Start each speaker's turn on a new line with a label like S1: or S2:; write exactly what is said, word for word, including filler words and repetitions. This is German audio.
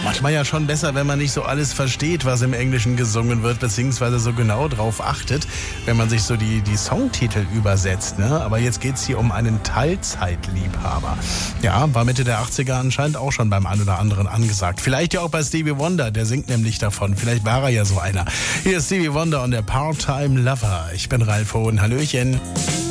S1: Manchmal ja schon besser, wenn man nicht so alles versteht, was im Englischen gesungen wird, beziehungsweise so genau drauf achtet, wenn man sich so die, die Songtitel übersetzt. Ne? Aber jetzt geht's hier um einen Teilzeitliebhaber. Ja, war Mitte der achtziger anscheinend auch schon beim einen oder anderen angesagt. Vielleicht ja auch bei Stevie Wonder, der singt nämlich davon. Vielleicht war er ja so einer. Hier ist Stevie Wonder und der Part-Time Lover. Ich bin Ralf Hohn. Hallöchen.